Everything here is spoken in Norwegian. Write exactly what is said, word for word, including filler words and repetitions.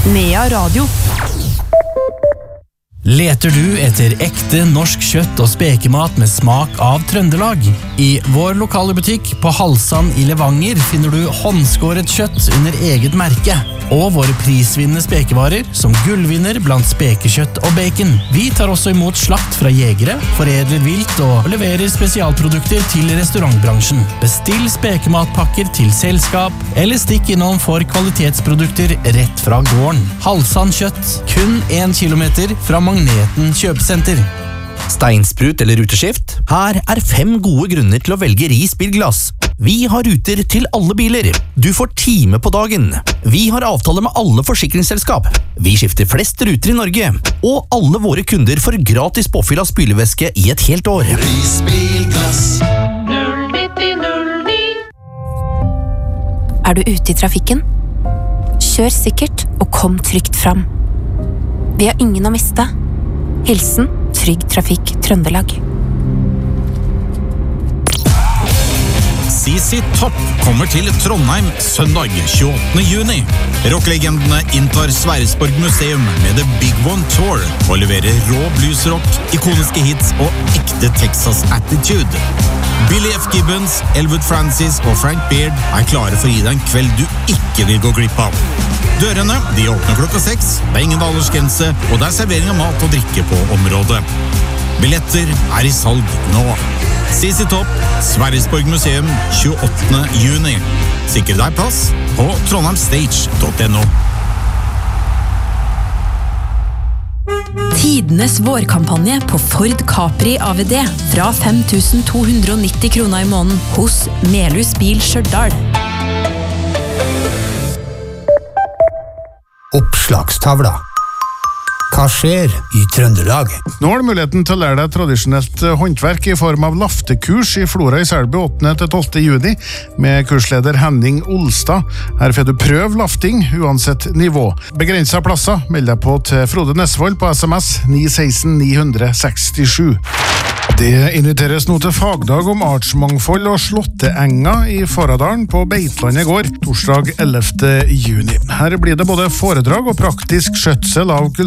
Nea Radio. Leter du etter ekte norsk kjøtt og spekemat med smak av Trøndelag? I vår lokale butikk på Halsand i Levanger finner du håndskåret kjøtt under eget merke, og våre prisvinnende spekevarer som gullvinner blant spekekjøtt og bacon. Vi tar også imot slakt fra jegere, foredler vilt og leverer spesialprodukter til restaurantbransjen. Bestill spekematpakker til selskap, eller stikk innom for kvalitetsprodukter rett fra gården. Halsand kjøtt, kun en kilometer fra Magneten kjøpesenter. Steinsprut eller ruteskift? Her er fem gode grunner til å velge Ris bilglass. Vi har ruter til alle biler. Du får time på dagen. Vi har avtale med alle forsikringsselskap. Vi skifter flest ruter i Norge. Og alle våre kunder får gratis påfyll av spylevæske i et helt år. Ris bilglass. null ni null ni. Er du ute i trafikken? Kjør sikkert og kom trygt fram. Vi har ingen å miste. Hilsen Trygg Trafikk Trøndelag. C C Topp kommer til Trondheim søndag tjueåttende juni. Rocklegendene inntar Sverresborg museum med The Big One Tour og leverer rå bluesrock, ikoniske hits og ekte Texas attitude. Billy F. Gibbons, Elwood Francis og Frank Beard er klare for å gi deg en kveld du ikke vil gå glipp av. Dørene de åpner klokka seks, det er ingen aldersgrense, og det er servering av mat og drikke på området. Billetter er i salg nå. C C Topp, Sverresborg museum tjueåttende juni. Sikre deg plass på trondheimstage punktum no. Tidenes vårkampanje på Ford Capri A V D fra fem tusen to hundre og nitti kroner i måneden hos Melhus Bil Stjørdal. Oppslagstavla. Hva skjer i Trøndelag? Nå har du muligheten til å lære deg tradisjonelt håndverk i form av laftekurs i Flora i Selby åttende til tolvte juni med kursleder Henning Olstad. Her får du prøv lafting uansett nivå. Begrenset plasser, meld deg på til Frode Nesvold på S M S ni ett seks ni seks sju. Det inviteres nå til fagdag om artsmangfold og slåtteenga i Faradalen på Beitlandet gård, torsdag ellevte juni. Her blir det både foredrag og praktisk skjøtsel av kultur.